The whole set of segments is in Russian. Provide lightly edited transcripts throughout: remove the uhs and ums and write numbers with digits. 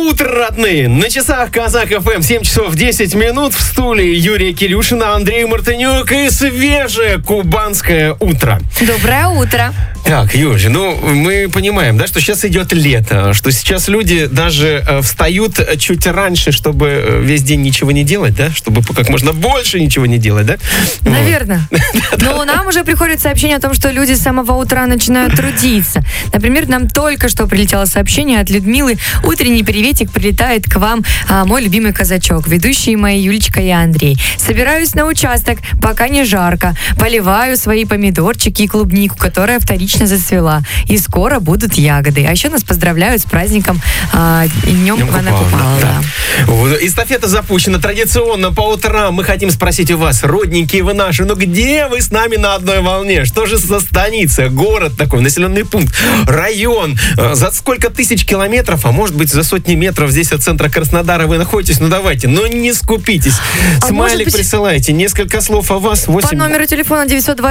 утро, родные! На часах Казах ФМ 7 часов 10 минут. В стуле Юрия Килюшина, Андрей Мартынюк и свежее кубанское утро. Доброе утро. Так, Юрий, мы понимаем, да, что сейчас идет лето, что сейчас люди даже встают чуть раньше, чтобы весь день ничего не делать, да, чтобы как можно больше ничего не делать, да? Наверное. Но нам уже приходит сообщение о том, что люди с самого утра начинают трудиться. Например, нам только что прилетело сообщение от Людмилы. Утренний приветик прилетает к вам, мой любимый казачок, ведущие мои Юлечка и Андрей. Собираюсь на участок, пока не жарко. Поливаю свои помидорчики и клубнику, которая вторично зацвела. И скоро будут ягоды. А еще нас поздравляют с праздником Днем Ивана Купала. Да. Эстафета запущена. Традиционно по утрам мы хотим спросить у вас, родненькие вы наши, где вы с нами на одной волне? Что же за станица, город такой, населенный пункт, район? За сколько тысяч километров, а может быть за сотни метров здесь от центра Краснодара вы находитесь? Давайте, не скупитесь. Смайлик присылайте, несколько слов о вас. 8... По номеру телефона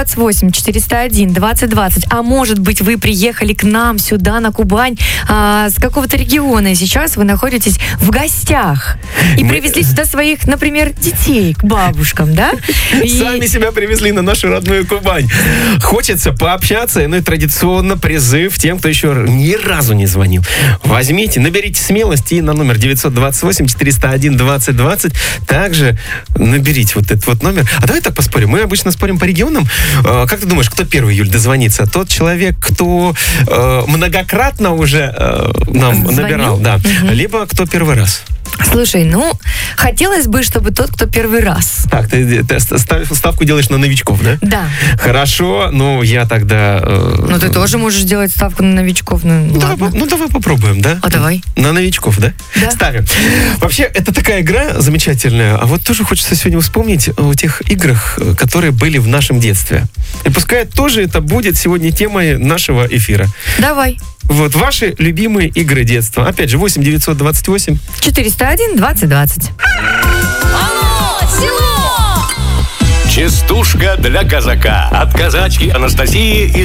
928-401-2020. А может быть, вы приехали к нам сюда, на Кубань, с какого-то региона, и сейчас вы находитесь в гостях. И привезли сюда своих, например, детей к бабушкам, да? Сами себя привезли на нашу родную Кубань. Хочется пообщаться, и традиционно призыв тем, кто еще ни разу не звонил. Возьмите, наберите смелости и на номер 928-401-2020 также наберите вот этот номер. А давай так поспорим. Мы обычно спорим по регионам. Как ты думаешь, кто первый, Юль, дозвонится? Тот человек, кто многократно уже нам набирал, да. Либо кто первый раз? Слушай, хотелось бы, чтобы тот, кто первый раз. Так, ты ставку делаешь на новичков, да? Да. Хорошо, я тогда... ты тоже можешь делать ставку на новичков, ладно. Давай попробуем, да? Давай. На новичков, да? Да. Ставим. Вообще, это такая игра замечательная, а вот тоже хочется сегодня вспомнить о тех играх, которые были в нашем детстве. И пускай тоже это будет сегодня темой нашего эфира. Давай. Вот ваши любимые игры детства. Опять же, 8-928 401-2020. Алло, село! Частушка для казака от казачки Анастасии и